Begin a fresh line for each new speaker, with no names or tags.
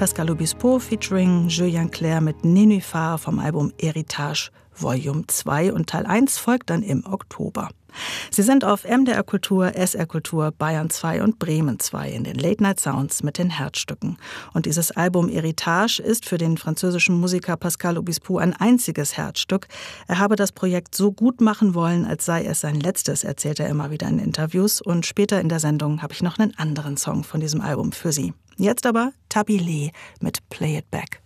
Pascal Obispo featuring Julien Clerc mit Nénuphar vom Album Héritage Volume 2 und Teil 1 folgt dann im Oktober. Sie sind auf MDR Kultur, SR Kultur, Bayern 2 und Bremen 2 in den Late Night Sounds mit den Herzstücken. Und dieses Album Héritage ist für den französischen Musiker Pascal Obispo ein einziges Herzstück. Er habe das Projekt so gut machen wollen, als sei es sein letztes, erzählt er immer wieder in Interviews. Und später in der Sendung habe ich noch einen anderen Song von diesem Album für Sie. Jetzt aber Tabby Lee mit Play It Back.